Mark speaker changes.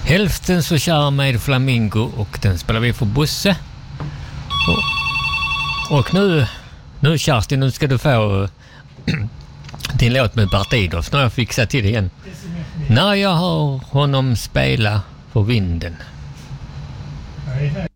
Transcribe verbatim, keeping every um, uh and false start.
Speaker 1: Hälften så kör med Flamingo och den spelar vi för Bosse. Och, och nu, nu Kerstin, nu ska du få din låt med Bert Idolf. Nu har jag fixat till det igen. När jag hör honom spela för vinden.
Speaker 2: Nej, nej.